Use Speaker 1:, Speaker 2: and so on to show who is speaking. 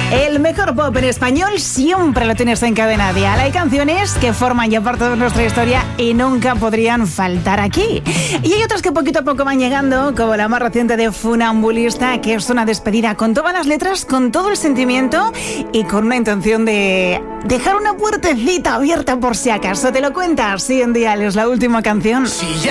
Speaker 1: El mejor pop en español siempre lo tienes en Cadena Dial. Hay canciones que forman ya parte de nuestra historia y nunca podrían faltar aquí. Y hay otras que poquito a poco van llegando, como la más reciente de Funambulista, que es una despedida con todas las letras, con todo el sentimiento y con una intención de dejar una puertecita abierta por si acaso. ¿Te lo cuentas? Sí, en Dial es la última canción.